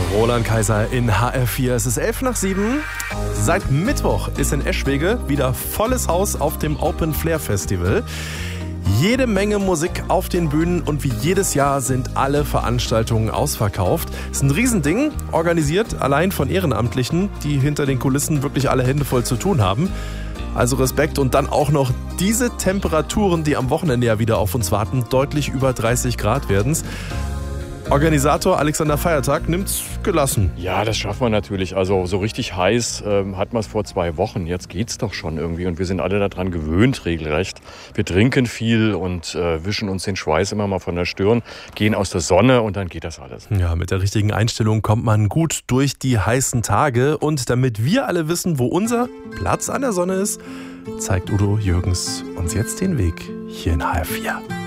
Roland Kaiser in HR4. Es ist 7:11. Seit Mittwoch ist in Eschwege wieder volles Haus auf dem Open Flair Festival. Jede Menge Musik auf den Bühnen und wie jedes Jahr sind alle Veranstaltungen ausverkauft. Es ist ein Riesending, organisiert allein von Ehrenamtlichen, die hinter den Kulissen wirklich alle Hände voll zu tun haben. Also Respekt und dann auch noch diese Temperaturen, die am Wochenende ja wieder auf uns warten, deutlich über 30 Grad werden's. Organisator Alexander Feiertag nimmt's gelassen. Ja, das schaffen wir natürlich. Also so richtig heiß hat man es vor 2 Wochen. Jetzt geht's doch schon irgendwie und wir sind alle daran gewöhnt, regelrecht. Wir trinken viel und wischen uns den Schweiß immer mal von der Stirn, gehen aus der Sonne und dann geht das alles. Ja, mit der richtigen Einstellung kommt man gut durch die heißen Tage. Und damit wir alle wissen, wo unser Platz an der Sonne ist, zeigt Udo Jürgens uns jetzt den Weg hier in HR4.